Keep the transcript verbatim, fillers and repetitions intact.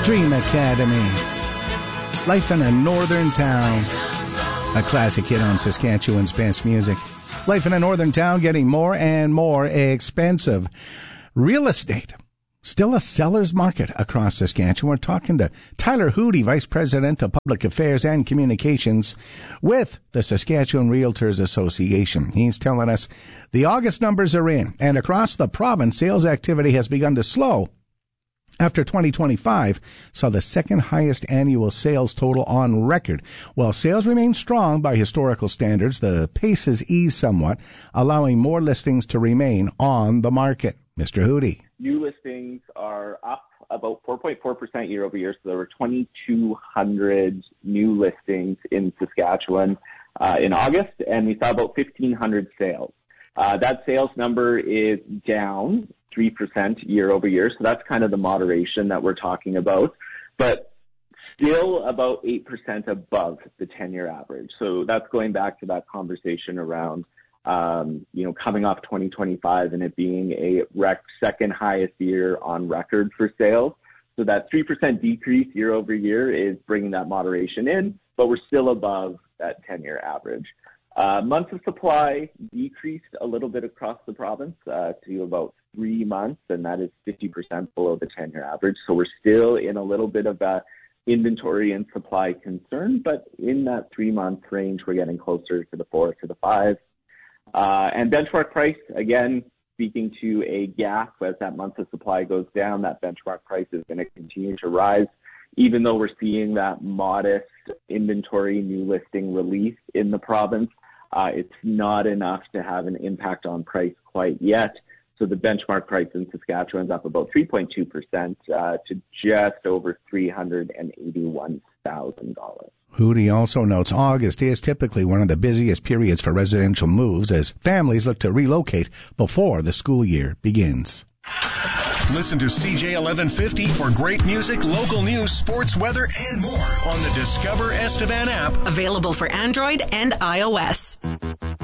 Dream Academy. Life in a Northern Town. A classic hit on Saskatchewan's best music. Life in a Northern Town getting more and more expensive. Real estate. Still a seller's market across Saskatchewan. We're talking to Tyler Hootie, Vice President of Public Affairs and Communications with the Saskatchewan Realtors Association. He's telling us the August numbers are in, and across the province, sales activity has begun to slow after twenty twenty-five saw the second highest annual sales total on record. While sales remain strong by historical standards, the pace has eased somewhat, allowing more listings to remain on the market. Mister Hootie. New listings are up about four point four percent year over year, so there were twenty-two hundred new listings in Saskatchewan uh, in August, and we saw about fifteen hundred sales. Uh, that sales number is down three percent year over year, so that's kind of the moderation that we're talking about, but still about eight percent above the ten-year average. So that's going back to that conversation around, um, you know, coming off twenty twenty-five and it being a rec- second highest year on record for sales. So that three percent decrease year over year is bringing that moderation in, but we're still above that ten-year average. Uh, months of supply decreased a little bit across the province uh, to about three months, and that is fifty percent below the ten-year average. So we're still in a little bit of a inventory and supply concern, but in that three-month range, we're getting closer to the four, to the five. Uh, and benchmark price, again, speaking to a gap as that month of supply goes down, that benchmark price is going to continue to rise. Even though we're seeing that modest inventory new listing release in the province, Uh, it's not enough to have an impact on price quite yet. So the benchmark price in Saskatchewan is up about three point two percent uh, to just over three hundred eighty-one thousand dollars. Hootie also notes August is typically one of the busiest periods for residential moves as families look to relocate before the school year begins. Listen to C J eleven fifty for great music, local news, sports, weather, and more on the Discover Estevan app. Available for Android and iOS.